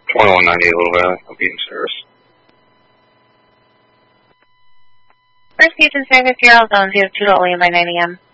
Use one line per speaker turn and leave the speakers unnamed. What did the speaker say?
2198 Little Valley. I'll be in service.
First Agent Service, Zero Zone 02 to Olean by 9 a.m.